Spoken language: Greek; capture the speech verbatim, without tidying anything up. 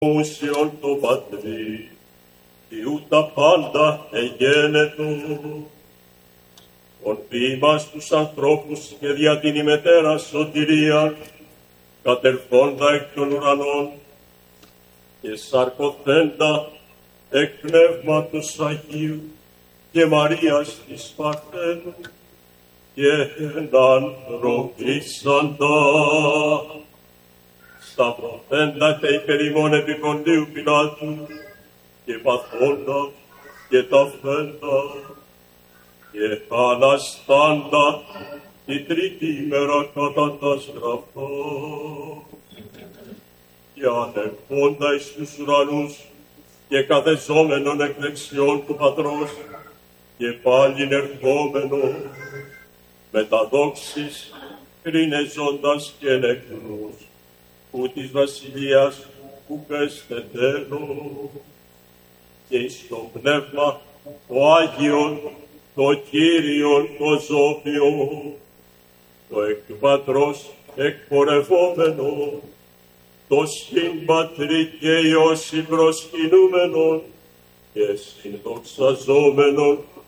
Ούσιον το Πατρί, Υιού τα πάντα εγένετο, ον ποίημας τους ανθρώπους και δια την ημετέρα σωτηρία, κατερθόντα εκ των ουρανών και σαρκωθέντα εκ Πνεύματος Αγίου και Μαρίας της Παρθένου και έναν ρωτήσαντα. Σταυρωθέντα και υπερ ημών επί Ποντίου Πιλάτου και παθώντα και ταφέντα και αναστάντα τη τρίτη ημέρα κατά τας γραφτός και ανερχόντα εις τους ουρανούς και καθεζόμενον εκ δεξιών του Πατρός και πάλιν ερχόμενο με τα δόξης κρίνεζοντας και νεκρούς που της βασιλείας που πέστε τέλος και εις το πνεύμα το Άγιον, το Κύριον, το Ζώπιο, το εκ του Πατρός εκπορευόμενο, το συν Πατρί και Υιό συμπροσκυνούμενον και συνδοξαζόμενον